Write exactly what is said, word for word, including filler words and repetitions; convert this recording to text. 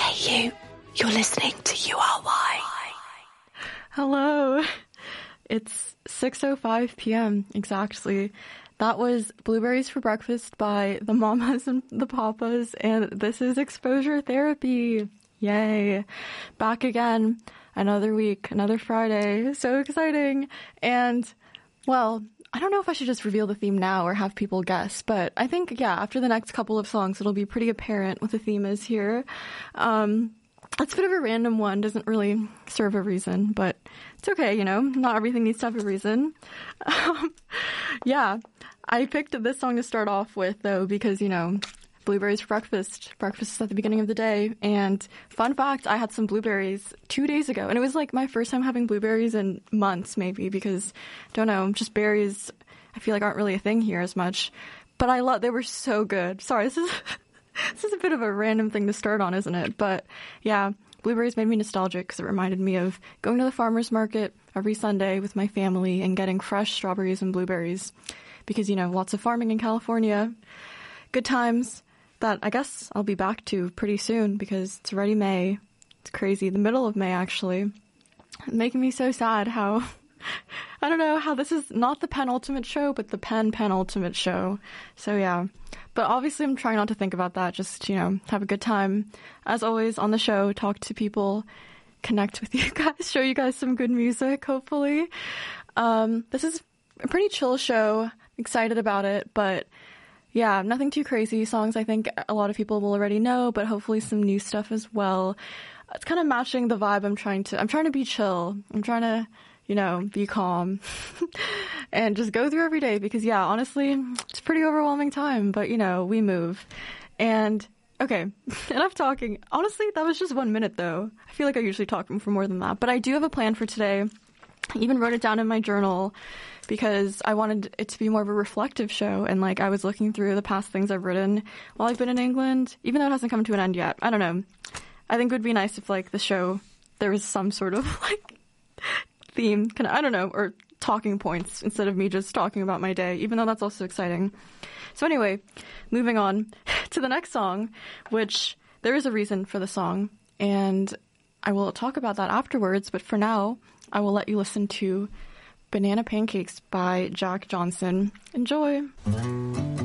Hey you, you're listening to U R Y. Hello. It's six oh five p.m. exactly. That was Blueberries for Breakfast by the Mamas and the Papas, and this is Exposure Therapy. Yay. Back again. Another week, another Friday. So exciting. And, well, I don't know if I should just reveal the theme now or have people guess, but I think, yeah, after the next couple of songs, it'll be pretty apparent what the theme is here. Um, it's a bit of a random one, doesn't really serve a reason, but it's okay, you know, not everything needs to have a reason. Um, yeah, I picked this song to start off with, though, because, you know, blueberries for breakfast. Breakfast is at the beginning of the day. And fun fact, I had some blueberries two days ago. And it was like my first time having blueberries in months, maybe, because, don't know, just berries, I feel like aren't really a thing here as much. But I love, they were so good. Sorry, this is, this is a bit of a random thing to start on, isn't it? But yeah, blueberries made me nostalgic because it reminded me of going to the farmer's market every Sunday with my family and getting fresh strawberries and blueberries. Because, you know, lots of farming in California. Good times. That I guess I'll be back to pretty soon because it's already May. It's crazy. The middle of May, actually. Making me so sad how, I don't know, how this is not the penultimate show, but the pen-penultimate show. So yeah. But obviously I'm trying not to think about that. Just, you know, have a good time. As always, on the show, talk to people, connect with you guys, show you guys some good music, hopefully. Um, this is a pretty chill show. Excited about it, but yeah, nothing too crazy. Songs I think a lot of people will already know, but hopefully some new stuff as well. It's kind of matching the vibe I'm trying to, I'm trying to be chill. I'm trying to, you know, be calm and just go through every day because yeah, honestly, it's a pretty overwhelming time, but you know, we move. And okay, enough talking. Honestly, that was just one minute though. I feel like I usually talk for more than that, but I do have a plan for today. I even wrote it down in my journal because I wanted it to be more of a reflective show. And like I was looking through the past things I've written while I've been in England, even though it hasn't come to an end yet. I don't know. I think it would be nice if like the show, there was some sort of like theme, kind of, I don't know, or talking points instead of me just talking about my day, even though that's also exciting. So anyway, moving on to the next song, which there is a reason for the song. And I will talk about that afterwards. But for now, I will let you listen to Banana Pancakes by Jack Johnson. Enjoy!